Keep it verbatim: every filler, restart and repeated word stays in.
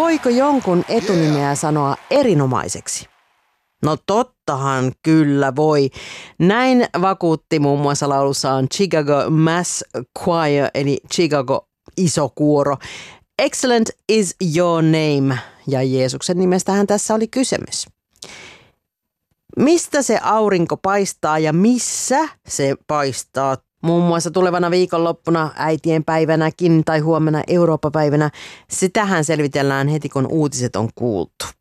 Voiko jonkun etunimeä sanoa erinomaiseksi? No tottahan kyllä voi. Näin vakuutti muun muassa laulussaan Chicago Mass Choir, eli Chicago iso kuoro. Excellent is your name. Ja Jeesuksen nimestähän tässä oli kysymys. Mistä se aurinko paistaa ja missä se paistaa? Muun muassa tulevana viikonloppuna, äitienpäivänäkin tai huomenna Eurooppa-päivänä. Sitähän selvitellään heti, kun uutiset on kuultu.